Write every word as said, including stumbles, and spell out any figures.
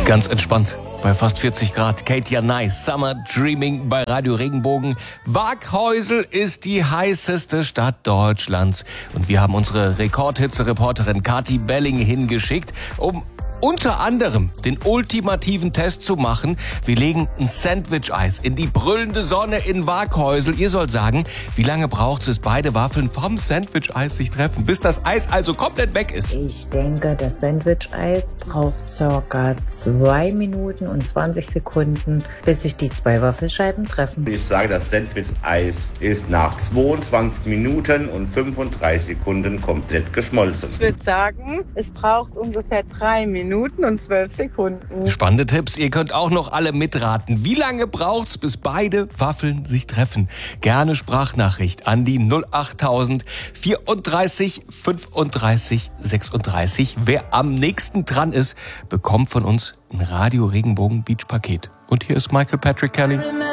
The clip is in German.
Ganz entspannt bei fast vierzig Grad. Katia Nice, Summer Dreaming bei Radio Regenbogen. Waaghäusel ist die heißeste Stadt Deutschlands. Und wir haben unsere Rekordhitze-Reporterin Kathi Belling hingeschickt, um unter anderem den ultimativen Test zu machen. Wir legen ein Sandwich-Eis in die brüllende Sonne in Waaghäusel. Ihr sollt sagen, wie lange braucht es, bis beide Waffeln vom Sandwich-Eis sich treffen, bis das Eis also komplett weg ist? Ich denke, das Sandwich-Eis braucht circa zwei Minuten und zwanzig Sekunden, bis sich die zwei Waffelscheiben treffen. Ich sage, das Sandwich-Eis ist nach zweiundzwanzig Minuten und fünfunddreißig Sekunden komplett geschmolzen. Ich würde sagen, es braucht ungefähr drei Minuten und zwölf Sekunden. Spannende Tipps. Ihr könnt auch noch alle mitraten. Wie lange braucht's, bis beide Waffeln sich treffen? Gerne Sprachnachricht an die null achttausend vierunddreißig fünfunddreißig sechsunddreißig. Wer am nächsten dran ist, bekommt von uns ein Radio Regenbogen Beach Paket. Und hier ist Michael Patrick Kelly.